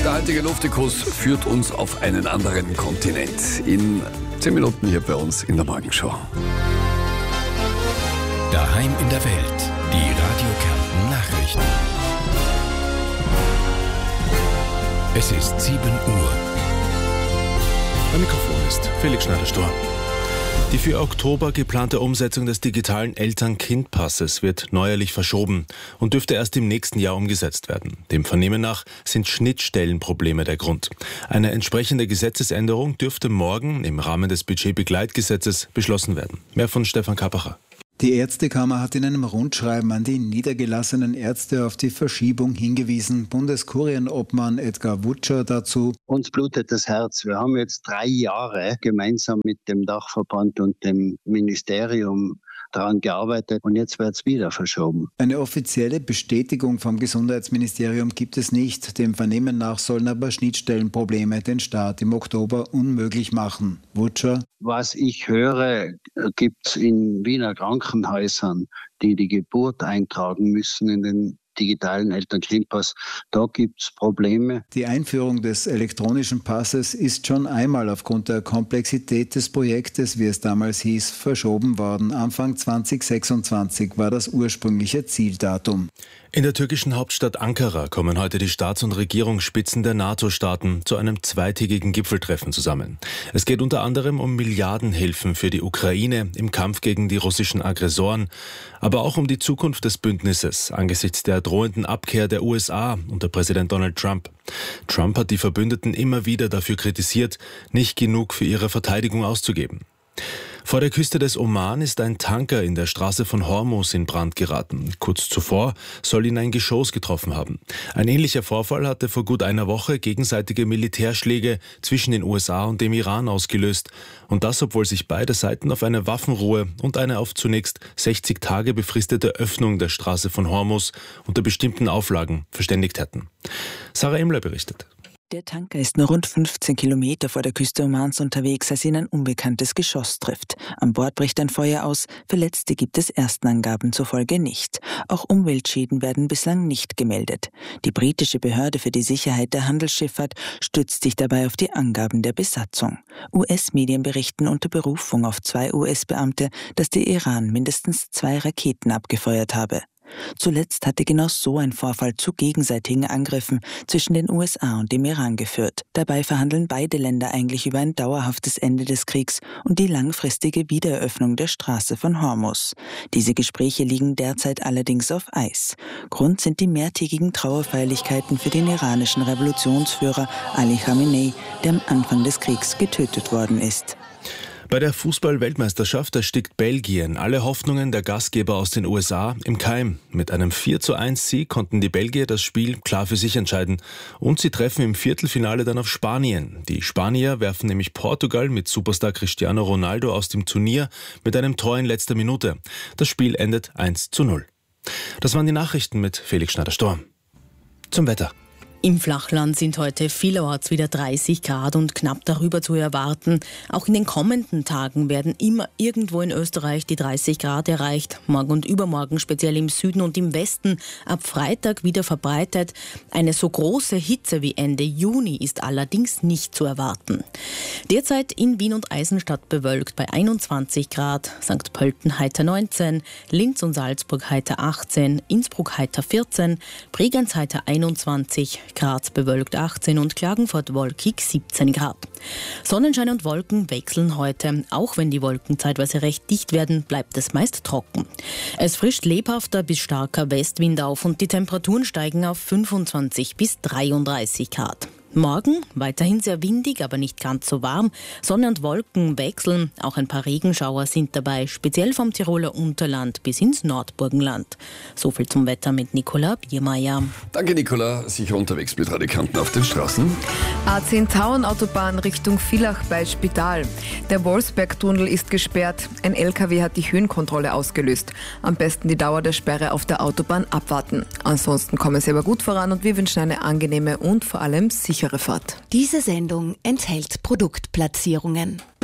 Der heutige Luftikus führt uns auf einen anderen Kontinent. In 10 Minuten hier bei uns in der Morgenshow. Daheim in der Welt. Die Radio Kärnten Nachrichten. Es ist 7 Uhr. Am Mikrofon ist Felix Schneider-Stor. Die für Oktober geplante Umsetzung des digitalen Eltern-Kind-Passes wird neuerlich verschoben und dürfte erst im nächsten Jahr umgesetzt werden. Dem Vernehmen nach sind Schnittstellenprobleme der Grund. Eine entsprechende Gesetzesänderung dürfte morgen im Rahmen des Budgetbegleitgesetzes beschlossen werden. Mehr von Stefan Kappacher. Die Ärztekammer hat in einem Rundschreiben an die niedergelassenen Ärzte auf die Verschiebung hingewiesen. Bundeskurienobmann Edgar Wutscher dazu: Uns blutet das Herz. Wir haben jetzt 3 Jahre gemeinsam mit dem Dachverband und dem Ministerium daran gearbeitet und jetzt wird es wieder verschoben. Eine offizielle Bestätigung vom Gesundheitsministerium gibt es nicht. Dem Vernehmen nach sollen aber Schnittstellenprobleme den Start im Oktober unmöglich machen. Wutscher: Was ich höre, gibt es in Wiener Krankenhäusern, die die Geburt eintragen müssen in den digitalen Eltern-Kind-Pass. Da gibt es Probleme. Die Einführung des elektronischen Passes ist schon einmal aufgrund der Komplexität des Projektes, wie es damals hieß, verschoben worden. Anfang 2026 war das ursprüngliche Zieldatum. In der türkischen Hauptstadt Ankara kommen heute die Staats- und Regierungsspitzen der NATO-Staaten zu einem zweitägigen Gipfeltreffen zusammen. Es geht unter anderem um Milliardenhilfen für die Ukraine im Kampf gegen die russischen Aggressoren, aber auch um die Zukunft des Bündnisses angesichts der drohenden Abkehr der USA unter Präsident Donald Trump. Trump hat die Verbündeten immer wieder dafür kritisiert, nicht genug für ihre Verteidigung auszugeben. Vor der Küste des Oman ist ein Tanker in der Straße von Hormuz in Brand geraten. Kurz zuvor soll ihn ein Geschoss getroffen haben. Ein ähnlicher Vorfall hatte vor gut einer Woche gegenseitige Militärschläge zwischen den USA und dem Iran ausgelöst. Und das, obwohl sich beide Seiten auf eine Waffenruhe und eine auf zunächst 60 Tage befristete Öffnung der Straße von Hormuz unter bestimmten Auflagen verständigt hätten. Sarah Emler berichtet. Der Tanker ist nur rund 15 Kilometer vor der Küste Omans unterwegs, als ihn ein unbekanntes Geschoss trifft. An Bord bricht ein Feuer aus, Verletzte gibt es ersten Angaben zufolge nicht. Auch Umweltschäden werden bislang nicht gemeldet. Die britische Behörde für die Sicherheit der Handelsschifffahrt stützt sich dabei auf die Angaben der Besatzung. US-Medien berichten unter Berufung auf 2 US-Beamte, dass der Iran mindestens 2 Raketen abgefeuert habe. Zuletzt hatte genau so ein Vorfall zu gegenseitigen Angriffen zwischen den USA und dem Iran geführt. Dabei verhandeln beide Länder eigentlich über ein dauerhaftes Ende des Kriegs und die langfristige Wiedereröffnung der Straße von Hormuz. Diese Gespräche liegen derzeit allerdings auf Eis. Grund sind die mehrtägigen Trauerfeierlichkeiten für den iranischen Revolutionsführer Ali Khamenei, der am Anfang des Kriegs getötet worden ist. Bei der Fußball-Weltmeisterschaft erstickt Belgien alle Hoffnungen der Gastgeber aus den USA im Keim. Mit einem 4:1-Sieg konnten die Belgier das Spiel klar für sich entscheiden. Und sie treffen im Viertelfinale dann auf Spanien. Die Spanier werfen nämlich Portugal mit Superstar Cristiano Ronaldo aus dem Turnier mit einem Tor in letzter Minute. Das Spiel endet 1:0. Das waren die Nachrichten mit Felix Schneider-Stor. Zum Wetter. Im Flachland sind heute vielerorts wieder 30 Grad und knapp darüber zu erwarten. Auch in den kommenden Tagen werden immer irgendwo in Österreich die 30 Grad erreicht. Morgen und übermorgen speziell im Süden und im Westen. Ab Freitag wieder verbreitet. Eine so große Hitze wie Ende Juni ist allerdings nicht zu erwarten. Derzeit in Wien und Eisenstadt bewölkt bei 21 Grad. St. Pölten heiter 19, Linz und Salzburg heiter 18, Innsbruck heiter 14, Bregenz heiter 21, Graz bewölkt 18 und Klagenfurt wolkig 17 Grad. Sonnenschein und Wolken wechseln heute. Auch wenn die Wolken zeitweise recht dicht werden, bleibt es meist trocken. Es frischt lebhafter bis starker Westwind auf und die Temperaturen steigen auf 25 bis 33 Grad. Morgen weiterhin sehr windig, aber nicht ganz so warm. Sonne und Wolken wechseln. Auch ein paar Regenschauer sind dabei, speziell vom Tiroler Unterland bis ins Nordburgenland. So viel zum Wetter mit Nicola Biermeier. Danke, Nicola. Sicher unterwegs mit Radio Kärnten auf den Straßen. A10 Tauernautobahn Richtung Villach bei Spital. Der Wolfsbergtunnel ist gesperrt. Ein LKW hat die Höhenkontrolle ausgelöst. Am besten die Dauer der Sperre auf der Autobahn abwarten. Ansonsten kommen Sie aber gut voran und wir wünschen eine angenehme und vor allem sichere Fahrt. Diese Sendung enthält Produktplatzierungen.